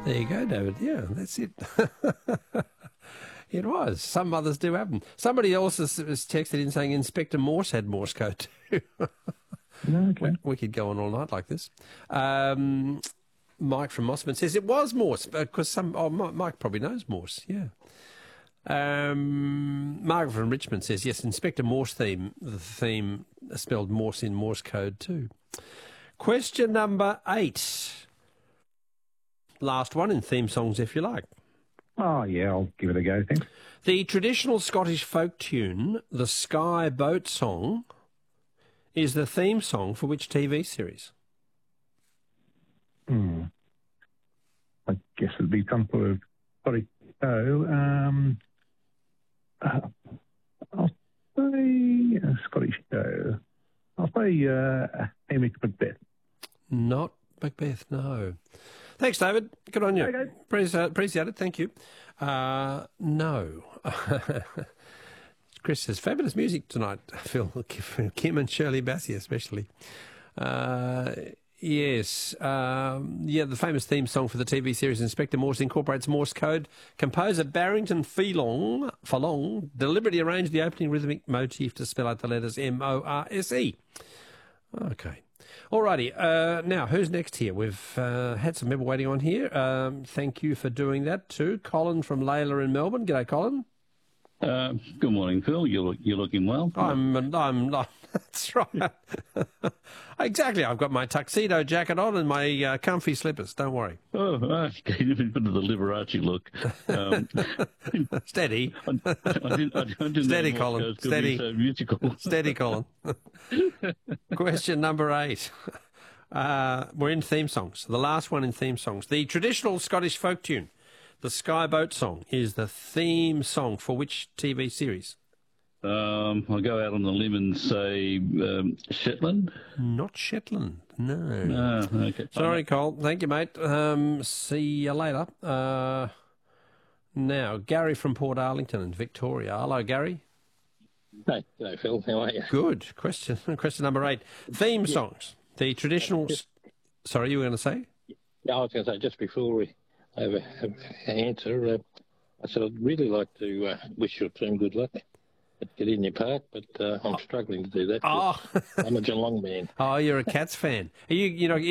There you go, David. Yeah, that's it. It was. Some mothers do have them. Somebody else has texted in saying Inspector Morse had Morse code too. Okay. We could go on all night like this. Mike from Mossman says it was Morse because Mike probably knows Morse. Yeah. Margaret from Richmond says yes. Inspector Morse the theme spelled Morse in Morse code too. Question number 8. Last one in theme songs, if you like. Oh, yeah, I'll give it a go, thanks. The traditional Scottish folk tune, the Sky Boat Song, is the theme song for which TV series? I guess it'd be some sort of Scottish show. I'll say a Scottish show. I'll say Hamish Macbeth. Not Macbeth, no. Thanks, David. Good on you. Okay. Appreciate it. Thank you. No. Chris says, fabulous music tonight, Phil. Kim and Shirley Bassey especially. Yes. The famous theme song for the TV series Inspector Morse incorporates Morse code. Composer Barrington Furlong deliberately arranged the opening rhythmic motif to spell out the letters M-O-R-S-E. Okay. Alrighty, now who's next here? We've had some people waiting on here. Thank you for doing that too. Colin from Layla in Melbourne. G'day, Colin. Good morning, Phil. You're looking well. I'm that's right. Exactly. I've got my tuxedo jacket on and my comfy slippers. Don't worry. Oh, okay. A bit of the Liberace look. Steady. I didn't Steady, know Colin. Morse could Steady. be so musical. Steady, Colin. Question number 8. We're in theme songs. The last one in theme songs. The traditional Scottish folk tune, the Sky Boat Song, is the theme song for which TV series? I'll go out on the limb and say Shetland. Not Shetland, no. Okay. Sorry, Cole. Thank you, mate. See you later. Now, Gary from Port Arlington in Victoria. Hello, Gary. Hey, Phil. How are you? Good. Question number 8. Theme songs. The traditional... Sorry, you were going to say? Yeah, I was going to say, just before we have an answer, I said I'd really like to wish your team good luck. Get in your park, but I'm struggling to do that. Oh. I'm a Geelong man. Oh, you're a Cats fan. Are you know...